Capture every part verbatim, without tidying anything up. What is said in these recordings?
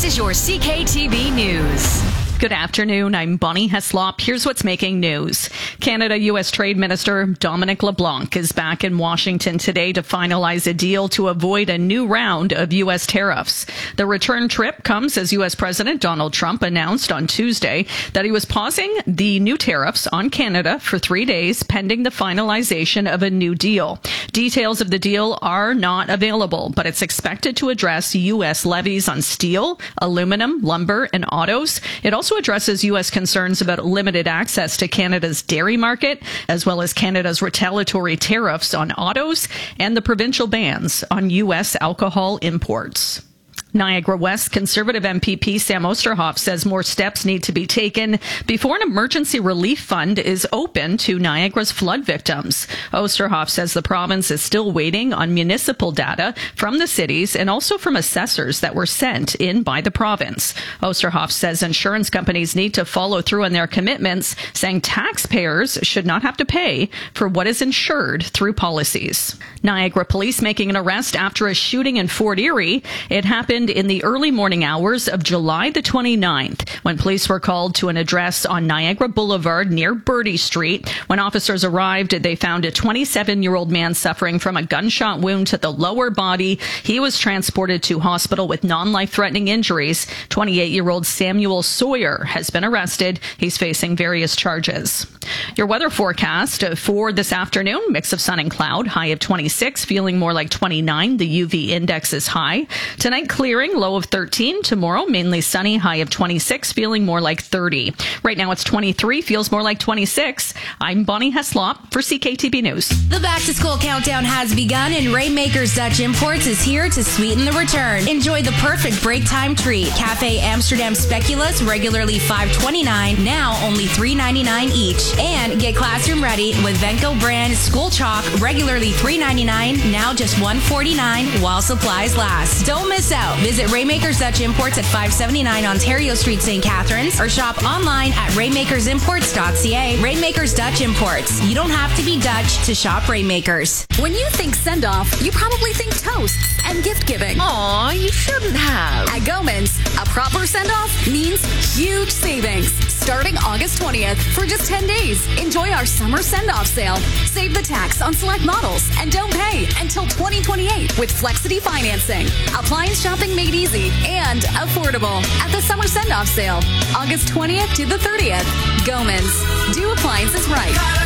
This is your C K T V News. Good afternoon. I'm Bonnie Heslop. Here's what's making news. Canada U S Trade Minister Dominic LeBlanc is back in Washington today to finalize a deal to avoid a new round of U S tariffs. The return trip comes as U S President Donald Trump announced on Tuesday that he was pausing the new tariffs on Canada for three days pending the finalization of a new deal. Details of the deal are not available, but it's expected to address U S levies on steel, aluminum, lumber, and autos. It also addresses U S concerns about limited access to Canada's dairy market, as well as Canada's retaliatory tariffs on autos and the provincial bans on U S alcohol imports. Niagara West Conservative M P P Sam Oosterhoff says more steps need to be taken before an emergency relief fund is open to Niagara's flood victims. Oosterhoff says the province is still waiting on municipal data from the cities and also from assessors that were sent in by the province. Oosterhoff says insurance companies need to follow through on their commitments, saying taxpayers should not have to pay for what is insured through policies. Niagara police making an arrest after a shooting in Fort Erie. It happened in the early morning hours of July the twenty-ninth when police were called to an address on Niagara Boulevard near Bertie Street. When officers arrived, they found a twenty-seven-year-old man suffering from a gunshot wound to the lower body. He was transported to hospital with non-life-threatening injuries. twenty-eight-year-old Samuel Sawyer has been arrested. He's facing various charges. Your weather forecast for this afternoon, mix of sun and cloud, high of twenty-six, feeling more like twenty-nine. The U V index is high. Tonight, clearing, low of thirteen. Tomorrow, mainly sunny, high of twenty-six, feeling more like thirty. Right now, it's twenty-three, feels more like twenty-six. I'm Bonnie Heslop for C K T V News. The back-to-school countdown has begun, and Rainmakers Dutch Imports is here to sweeten the return. Enjoy the perfect break time treat. Cafe Amsterdam Speculoos, regularly five twenty-nine, now only three ninety-nine each. And get classroom ready with Venco brand school chalk, regularly three ninety-nine, now just one forty-nine while supplies last. Don't miss out. Visit Rainmakers Dutch Imports at five seventy-nine Ontario Street, Saint Catharines, or shop online at rainmakers imports dot c a. Rainmakers Dutch Imports. You don't have to be Dutch to shop Rainmakers. When you think send-off, you probably think toasts and gift-giving. Aw, you shouldn't have. At Gomans, a proper send-off means huge savings. Starting August twentieth for just ten days. Enjoy our summer send-off sale. Save the tax on select models and don't pay until twenty twenty-eight with Flexity financing. Appliance shopping made easy and affordable at the summer send-off sale, August twentieth to the thirtieth. Gomans. Do appliances right.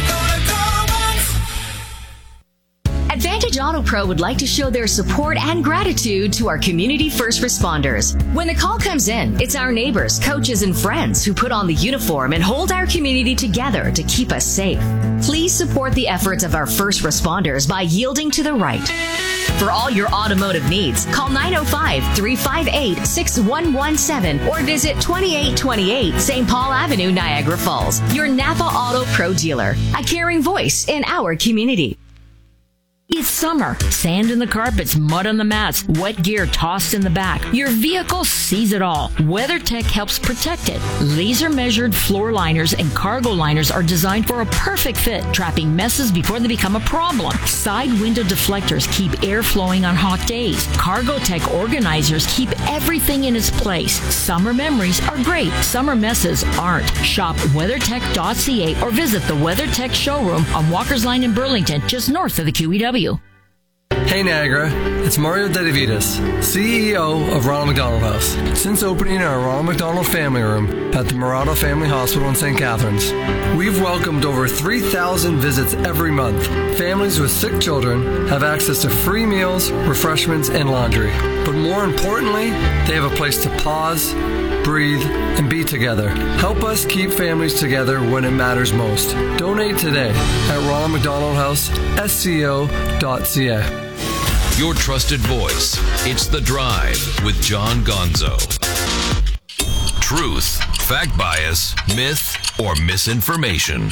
Advantage Auto Pro would like to show their support and gratitude to our community first responders. When the call comes in, it's our neighbors, coaches, and friends who put on the uniform and hold our community together to keep us safe. Please support the efforts of our first responders by yielding to the right. For all your automotive needs, call nine oh five, three five eight, six one one seven or visit twenty-eight twenty-eight Saint Paul Avenue, Niagara Falls. Your Napa Auto Pro dealer, a caring voice in our community. It's summer. Sand in the carpets, mud on the mats, wet gear tossed in the back. Your vehicle sees it all. WeatherTech helps protect it. Laser-measured floor liners and cargo liners are designed for a perfect fit, trapping messes before they become a problem. Side window deflectors keep air flowing on hot days. CargoTech organizers keep everything in its place. Summer memories are great. Summer messes aren't. Shop weathertech dot c a or visit the WeatherTech showroom on Walker's Line in Burlington, just north of the Q E W. Hey Niagara, it's Mario Dedivitas, C E O of Ronald McDonald House. Since opening our Ronald McDonald Family Room at the Murata Family Hospital in Saint Catharines, we've welcomed over three thousand visits every month. Families with sick children have access to free meals, refreshments, and laundry. But more importantly, they have a place to pause, breathe, and be together. Help us keep families together when it matters most. Donate today at Ronald McDonald House, S C O dot C A. Your trusted voice. It's The Drive with John Gonzo. Truth, fact bias, myth, or misinformation.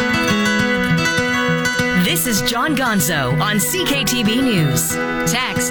This is John Gonzo on C K T V News. Text